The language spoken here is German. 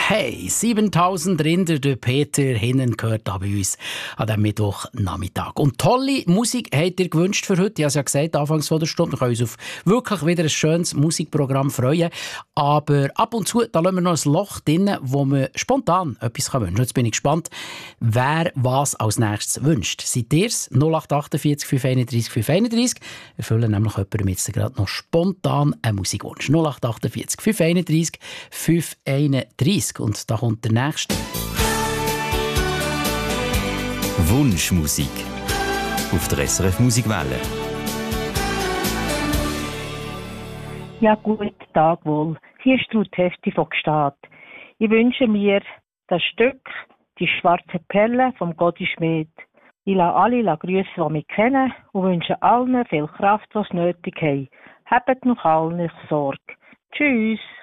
Hey, 7000 Rinder, der Peter Hinnen gehört da bei uns an diesem Mittwochnachmittag. Und tolle Musik habt ihr gewünscht für heute. Ich habe es ja gesagt, anfangs von der Stunde. Wir können uns auf wirklich wieder ein schönes Musikprogramm freuen. Aber ab und zu, da lassen wir noch ein Loch drin, wo man spontan etwas wünschen kann. Jetzt bin ich gespannt, wer was als nächstes wünscht. Seid ihr es? 0848 531 531. Wir erfüllen nämlich jemandem jetzt gerade noch spontan einen Musikwunsch. 0848 531 531. Und da kommt der nächste. Wunschmusik auf der SRF Musikwelle. Ja, guten Tag wohl. Hier ist Ruth Hefti von Gstaad. Ich wünsche mir das Stück «Die schwarze Perle» vom Gotti Schmidt. Ich lasse alle grüßen, die mich kennen, und wünsche allen viel Kraft, was nötig haben. Habt noch allen Sorge. Tschüss.